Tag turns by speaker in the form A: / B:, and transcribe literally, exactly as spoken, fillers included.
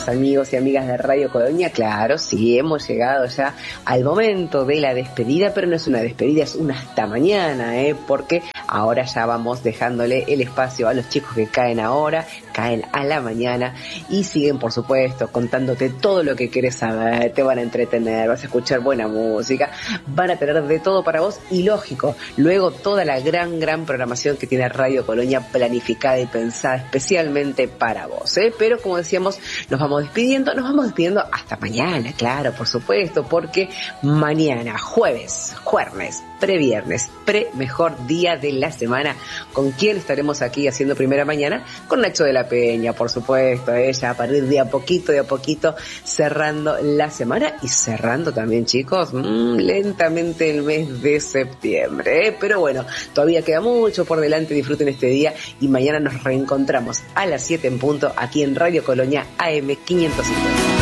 A: queridos amigos y amigas de Radio Colonia. Claro, sí, hemos llegado ya al momento de la despedida, pero no es una despedida, es una hasta mañana, ¿eh? Porque ahora ya vamos dejándole el espacio a los chicos que caen ahora, caen a la mañana y siguen, por supuesto, contándote todo lo que querés saber. Te van a entretener, vas a escuchar buena música, van a tener de todo para vos y, lógico, luego toda la gran, gran programación que tiene Radio Colonia planificada y pensada especialmente para vos, ¿eh? Pero como decíamos, nos vamos despidiendo, nos vamos despidiendo hasta mañana, claro, por supuesto, porque mañana, jueves, jueves, previernes, pre mejor día de la semana, ¿con quién estaremos aquí haciendo primera mañana? Con Nacho de la Peña, por supuesto, ella a partir de a poquito, de a poquito, cerrando la semana y cerrando también, chicos, mmm, lentamente el mes de septiembre, ¿eh? Pero bueno, todavía queda mucho por delante, disfruten este día y mañana nos reencontramos a las siete en punto aquí en Radio Colonia A M quinientos cincuenta.